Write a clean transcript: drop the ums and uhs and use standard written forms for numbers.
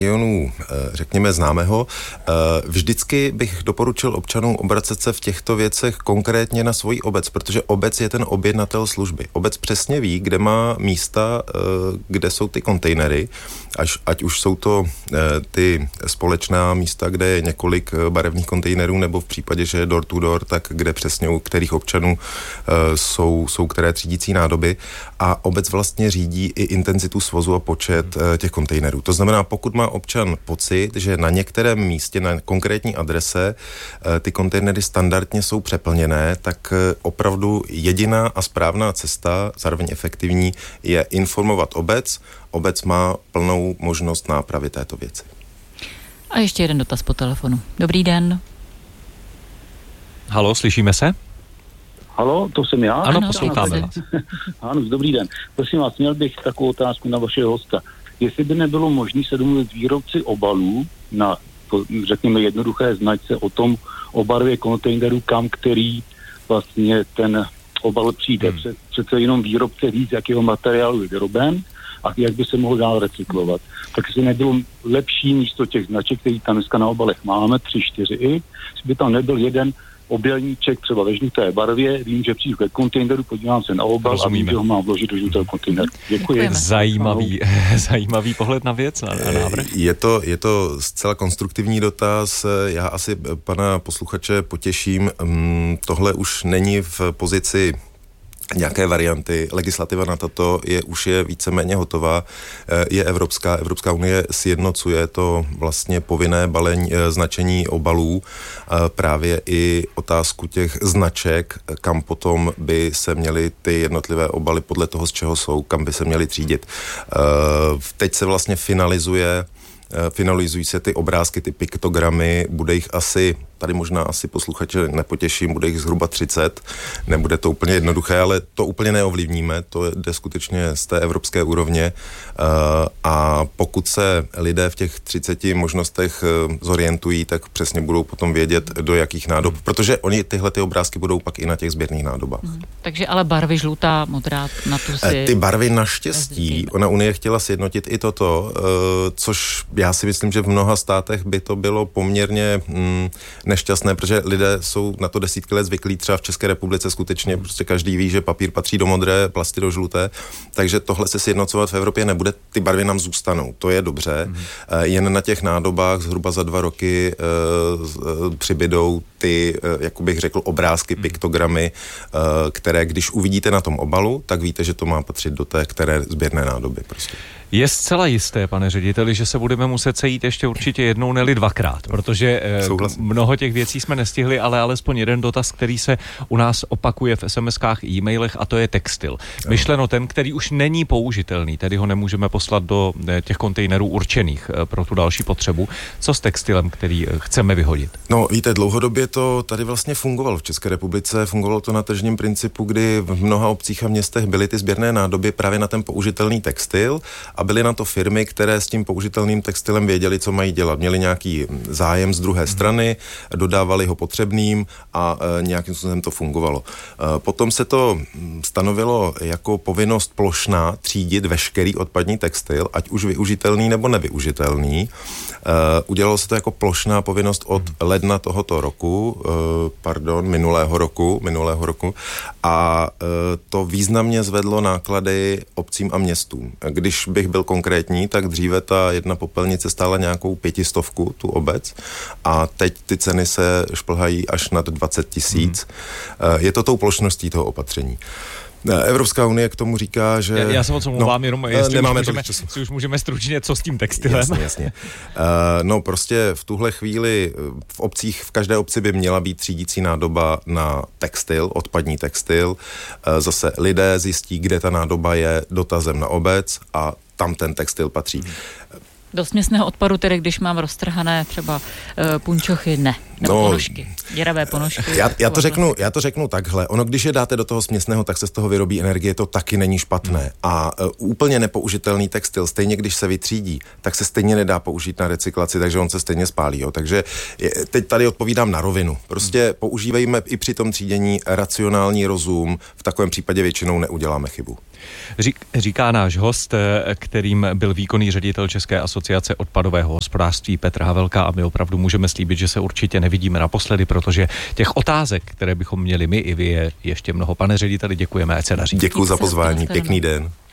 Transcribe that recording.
regionů, řekněme, známého. Vždycky bych doporučil občanům obracet se v těchto věcech konkrétně na svoji obec, protože obec je ten objednatel služby. Obec přesně ví, kde má místa, kde jsou ty kontejnery, ať už jsou to ty společná místa, kde je několik barevných kontejnerů, nebo v případě, že je door to door, tak kde přesně u kterých občanů jsou které třídící nádoby. A obec vlastně řídí i intenzitu svozu a počet těch kontejnerů. To znamená, pokud má občan pocit, že na některém místě, na konkrétní adrese ty kontejnery standardně jsou přeplněné, tak opravdu jediná a správná cesta, zároveň efektivní, je informovat obec. Obec má plnou možnost nápravy této věci. A ještě jeden dotaz po telefonu. Dobrý den. Haló, slyšíme se? Haló, to jsem já? Ano, posloucháme vás. Ano, dobrý den. Prosím vás, měl bych takovou otázku na vašeho hosta. Jestli by nebylo možné se domluvit s výrobci obalů na, řekněme, jednoduché značce o tom, o barvě kontejneru, kam který vlastně ten obal přijde. Přece jenom výrobce ví, z jakého materiálu je vyroben a jak by se mohl dál recyklovat. Tak jestli nebylo lepší místo těch značek, který tam dneska na obalech máme, 3-4 i, jestli by tam nebyl jeden obělníček třeba ve žluté barvě, vím, že přijdu ke kontejneru, podívám se na obal. Rozumíme. A vím, že ho mám vložit do žlutého kontejneru. Děkuji. Zajímavý pohled na věc, na návrh. Je to zcela konstruktivní dotaz. Já asi pana posluchače potěším. Tohle už není v pozici nějaké varianty. Legislativa na toto už je víceméně hotová. Je Evropská unie sjednocuje to vlastně povinné značení obalů, právě i otázku těch značek, kam potom by se měly ty jednotlivé obaly podle toho, z čeho jsou, kam by se měly třídit. Teď se vlastně finalizují se ty obrázky, ty piktogramy, bude jich tady možná asi posluchače nepotěším, bude jich zhruba 30, nebude to úplně jednoduché, ale to úplně neovlivníme, to jde skutečně z té evropské úrovně a pokud se lidé v těch 30 možnostech zorientují, tak přesně budou potom vědět, do jakých nádob, protože oni tyhle ty obrázky budou pak i na těch sběrných nádobách. Takže ale barvy žlutá, modrá, na tu si... Ty barvy naštěstí, ona Unie chtěla sjednotit i toto, což já si myslím, že v mnoha státech by to bylo poměrně nešťastné, protože lidé jsou na to desítky let zvyklí, třeba v České republice skutečně prostě každý ví, že papír patří do modré, plasty do žluté, takže tohle se sjednocovat v Evropě nebude, ty barvy nám zůstanou, to je dobře, jen na těch nádobách zhruba za 2 roky přibydou ty, jak bych řekl, obrázky, piktogramy, které když uvidíte na tom obalu, tak víte, že to má patřit do té které sběrné nádoby prostě. Je zcela jisté, pane řediteli, že se budeme muset sejít ještě určitě jednou, neli 2krát, protože mnoho těch věcí jsme nestihli, ale alespoň jeden dotaz, který se u nás opakuje v SMS-kách, e-mailech, a to je textil. Myšleno ten, který už není použitelný, tedy ho nemůžeme poslat do těch kontejnerů určených pro tu další potřebu. Co s textilem, který chceme vyhodit? No, víte, dlouhodobě to tady vlastně fungovalo v České republice, fungovalo to na tržním principu, kdy v mnoha obcích a městech byly ty sběrné nádoby právě na ten použitelný textil. A byly na to firmy, které s tím použitelným textilem věděli, co mají dělat. Měli nějaký zájem z druhé strany, dodávali ho potřebným a nějakým způsobem to fungovalo. Potom se to stanovilo jako povinnost plošná třídit veškerý odpadní textil, ať už využitelný nebo nevyužitelný. Udělalo se to jako plošná povinnost od ledna tohoto roku, minulého roku a to významně zvedlo náklady obcím a městům. Když bych byl konkrétní, tak dříve ta jedna popelnice stála nějakou 500 tu obec a teď ty ceny se šplhají až nad 20 000. Je to tou plošností toho opatření. Evropská unie k tomu říká, že... Já se moc omlouvám, jenom jestli už můžeme stručně, co s tím textilem. Jasně. No prostě v tuhle chvíli v obcích, v každé obci by měla být třídící nádoba na textil, odpadní textil. Zase lidé zjistí, kde ta nádoba je, dotazem na obec a tam ten textil patří. Do směsného odpadu tedy, když mám roztrhané třeba punčochy, ne. Nebo ponožky, děravé ponožky. Já to řeknu takhle. Ono, když je dáte do toho směsného, tak se z toho vyrobí energie, to taky není špatné. A úplně nepoužitelný textil, stejně když se vytřídí, tak se stejně nedá použít na recyklaci, takže on se stejně spálí. Jo. Takže teď tady odpovídám na rovinu. Prostě používejme i při tom třídění racionální rozum, v takovém případě většinou neuděláme chybu. Říká náš host, kterým byl výkonný ředitel České asociace odpadového hospodářství Petr Havelka, a my opravdu můžeme slíbit, že se určitě nevidíme naposledy, protože těch otázek, které bychom měli my i vy, je ještě mnoho. Pane řediteli, děkujeme, ať se daří. Děkuji za pozvání, pěkný den.